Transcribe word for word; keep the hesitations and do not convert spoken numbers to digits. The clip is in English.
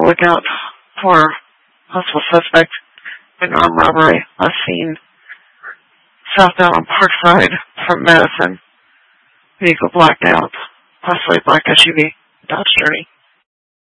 look out for possible suspect in armed robbery. Last seen southbound on Parkside from Madison. Vehicle blacked out. Possibly black S U V. Dodge Journey.